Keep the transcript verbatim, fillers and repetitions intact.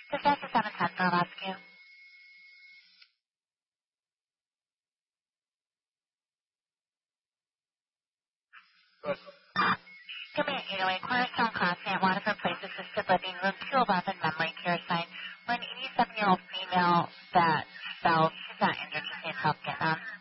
Just ask the seven ten, I'll ask you. Good. Give me an eight oh eight Cornerstone Constant, Waterford Place, Assisted Living, Room two eleven, Memory Care Sign. We're an eighty-seven-year-old female that fell. She's not injured. She needs help getting up.